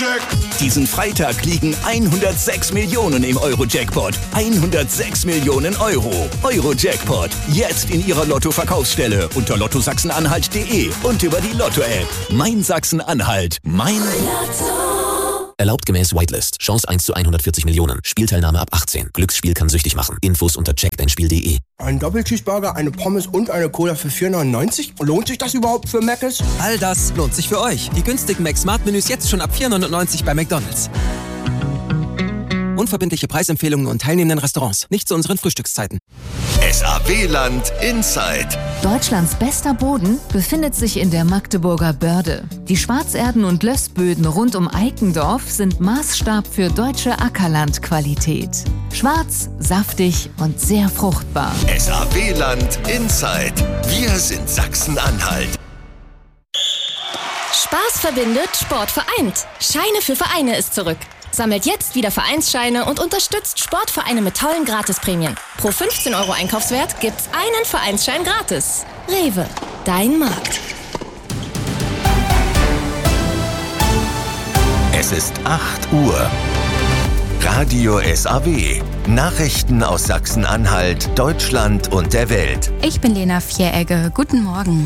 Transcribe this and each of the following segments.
Diesen Freitag liegen 106 Millionen im Euro-Jackpot. 106 Millionen Euro. Euro-Jackpot. Jetzt in Ihrer Lotto-Verkaufsstelle unter lottosachsen-anhalt.de und über die Lotto-App. Mein Sachsen-Anhalt. Mein Lotto. Erlaubt gemäß Whitelist. Chance 1 zu 140 Millionen. Spielteilnahme ab 18. Glücksspiel kann süchtig machen. Infos unter checkdeinspiel.de. Ein Doppelcheeseburger, eine Pommes und eine Cola für 4,99? Lohnt sich das überhaupt für Mc's? All das lohnt sich für euch. Die günstigen Mac-Smart-Menüs jetzt schon ab 4,99 bei McDonald's. Unverbindliche Preisempfehlungen und teilnehmenden Restaurants. Nicht zu unseren Frühstückszeiten. SAW-Land Inside. Deutschlands bester Boden befindet sich in der Magdeburger Börde. Die Schwarzerden- und Lössböden rund um Eikendorf sind Maßstab für deutsche Ackerlandqualität. Schwarz, saftig und sehr fruchtbar. SAW-Land Inside. Wir sind Sachsen-Anhalt. Spaß verbindet, Sport vereint. Scheine für Vereine ist zurück. Sammelt jetzt wieder Vereinsscheine und unterstützt Sportvereine mit tollen Gratisprämien. Pro 15 € Einkaufswert gibt's einen Vereinsschein gratis. Rewe, dein Markt. Es ist 8 Uhr. Radio SAW. Nachrichten aus Sachsen-Anhalt, Deutschland und der Welt. Ich bin Lena Vieregge. Guten Morgen.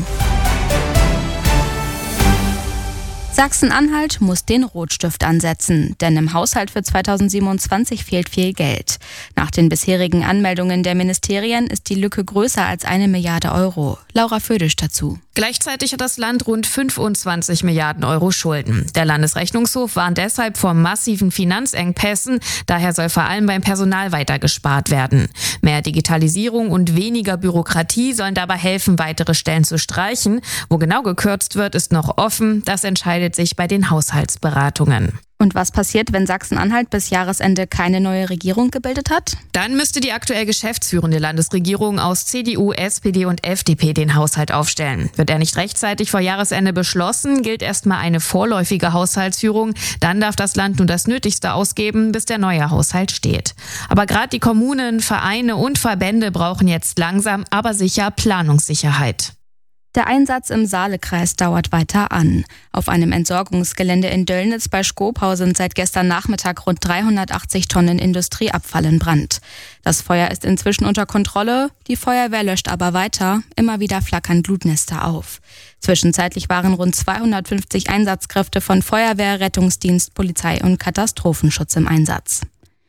Sachsen-Anhalt muss den Rotstift ansetzen, denn im Haushalt für 2027 fehlt viel Geld. Nach den bisherigen Anmeldungen der Ministerien ist die Lücke größer als 1 Milliarde Euro. Laura Födisch dazu. Gleichzeitig hat das Land rund 25 Milliarden Euro Schulden. Der Landesrechnungshof warnt deshalb vor massiven Finanzengpässen. Daher soll vor allem beim Personal weiter gespart werden. Mehr Digitalisierung und weniger Bürokratie sollen dabei helfen, weitere Stellen zu streichen. Wo genau gekürzt wird, ist noch offen. Das entscheidet sich bei den Haushaltsberatungen. Und was passiert, wenn Sachsen-Anhalt bis Jahresende keine neue Regierung gebildet hat? Dann müsste die aktuell geschäftsführende Landesregierung aus CDU, SPD und FDP den Haushalt aufstellen. Wird er nicht rechtzeitig vor Jahresende beschlossen, gilt erstmal eine vorläufige Haushaltsführung. Dann darf das Land nur das Nötigste ausgeben, bis der neue Haushalt steht. Aber gerade die Kommunen, Vereine und Verbände brauchen jetzt langsam, aber sicher Planungssicherheit. Der Einsatz im Saalekreis dauert weiter an. Auf einem Entsorgungsgelände in Döllnitz bei Schkopau sind seit gestern Nachmittag rund 380 Tonnen Industrieabfall in Brand. Das Feuer ist inzwischen unter Kontrolle, die Feuerwehr löscht aber weiter. Immer wieder flackern Glutnester auf. Zwischenzeitlich waren rund 250 Einsatzkräfte von Feuerwehr, Rettungsdienst, Polizei und Katastrophenschutz im Einsatz.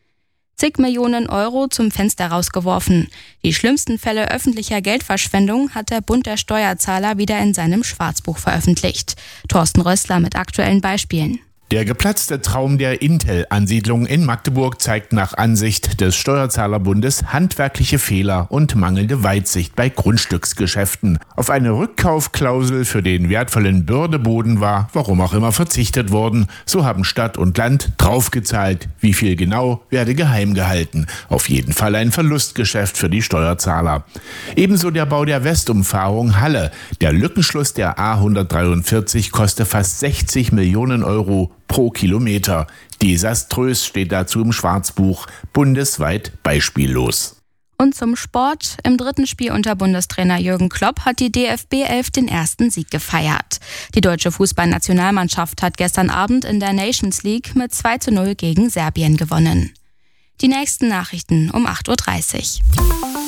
Zig Millionen Euro zum Fenster rausgeworfen. Die schlimmsten Fälle öffentlicher Geldverschwendung hat der Bund der Steuerzahler wieder in seinem Schwarzbuch veröffentlicht. Thorsten Rössler mit aktuellen Beispielen. Der geplatzte Traum der Intel-Ansiedlung in Magdeburg zeigt nach Ansicht des Steuerzahlerbundes handwerkliche Fehler und mangelnde Weitsicht bei Grundstücksgeschäften. Auf eine Rückkaufklausel für den wertvollen Bördeboden war, warum auch immer, verzichtet worden. So haben Stadt und Land draufgezahlt. Wie viel genau, werde geheim gehalten. Auf jeden Fall ein Verlustgeschäft für die Steuerzahler. Ebenso der Bau der Westumfahrung Halle. Der Lückenschluss der A143 kostet fast 60 Millionen Euro pro Kilometer. Desaströs steht dazu im Schwarzbuch, bundesweit beispiellos. Und zum Sport. Im dritten Spiel unter Bundestrainer Jürgen Klopp hat die DFB 11 den ersten Sieg gefeiert. Die deutsche Fußballnationalmannschaft hat gestern Abend in der Nations League mit 2:0 gegen Serbien gewonnen. Die nächsten Nachrichten um 8:30 Uhr.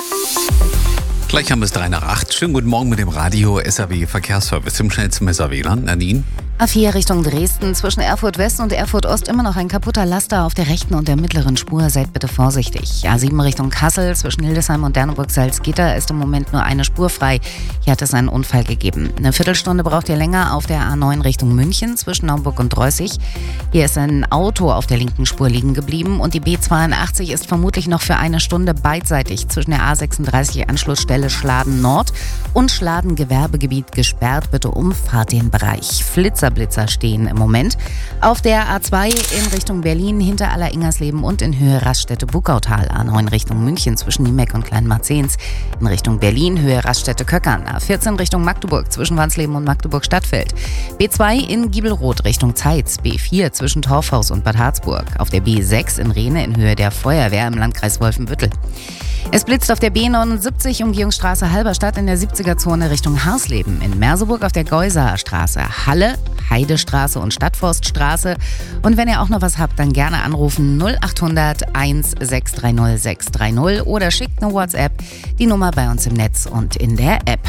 Gleich haben wir es 3 nach 8. Schönen guten Morgen mit dem Radio SAW Verkehrsservice im schnellsten SAW-Land. Nadine? A4 Richtung Dresden, zwischen Erfurt West und Erfurt Ost immer noch ein kaputter Laster auf der rechten und der mittleren Spur. Seid bitte vorsichtig. A7 Richtung Kassel, zwischen Hildesheim und Derneburg-Salzgitter ist im Moment nur eine Spur frei. Hier hat es einen Unfall gegeben. Eine Viertelstunde braucht ihr länger auf der A9 Richtung München, zwischen Naumburg und Dreußig. Hier ist ein Auto auf der linken Spur liegen geblieben und die B82 ist vermutlich noch für eine Stunde beidseitig zwischen der A36 Anschlussstelle Schladen Nord und Schladen Gewerbegebiet gesperrt. Bitte umfahrt den Bereich. Blitzer stehen im Moment. Auf der A2 in Richtung Berlin hinter Aller-Ingersleben und in Höhe Raststätte-Buckautal. A9 Richtung München zwischen Niemeck und Kleinmarzehns. In Richtung Berlin Höhe Raststätte-Köckern. A14 Richtung Magdeburg zwischen Wansleben und Magdeburg-Stadtfeld. B2 in Giebelroth Richtung Zeitz. B4 zwischen Torfhaus und Bad Harzburg. Auf der B6 in Rehne in Höhe der Feuerwehr im Landkreis Wolfenbüttel. Es blitzt auf der B79 Umgehungsstraße Halberstadt in der 70er-Zone Richtung Harsleben. In Merseburg auf der Geusaer Straße, Halle, Heidestraße und Stadtforststraße. Und wenn ihr auch noch was habt, dann gerne anrufen 0800 1630 630 oder schickt eine WhatsApp. Die Nummer bei uns im Netz und in der App.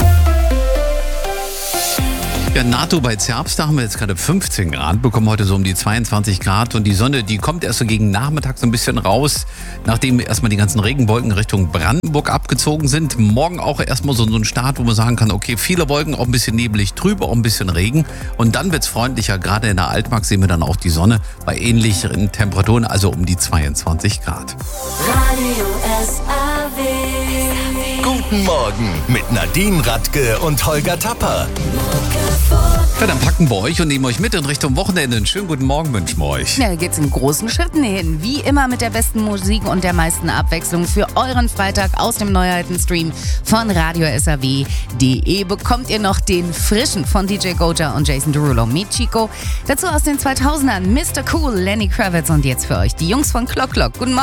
Ja, NATO bei Zerbst, da haben wir jetzt gerade 15 Grad, bekommen heute so um die 22 Grad und die Sonne, die kommt erst so gegen Nachmittag so ein bisschen raus, nachdem erstmal die ganzen Regenwolken Richtung Brandenburg abgezogen sind. Morgen auch erstmal so ein Start, wo man sagen kann, okay, viele Wolken, auch ein bisschen nebelig, trübe, auch ein bisschen Regen und dann wird's freundlicher. Gerade in der Altmark sehen wir dann auch die Sonne bei ähnlichen Temperaturen, also um die 22 Grad. Radio SAW. Guten Morgen mit Nadine Radke und Holger Tapper. Ja, dann packen wir euch und nehmen euch mit in Richtung Wochenende. Einen schönen guten Morgen wünschen wir euch. Ja, geht's in großen Schritten hin. Wie immer mit der besten Musik und der meisten Abwechslung für euren Freitag aus dem Neuheitenstream von Radio SAW.de bekommt ihr noch den frischen von DJ Goja und Jason Derulo mit Chico. Dazu aus den 2000ern Mr. Cool, Lenny Kravitz und jetzt für euch die Jungs von Clock Clock. Guten Morgen.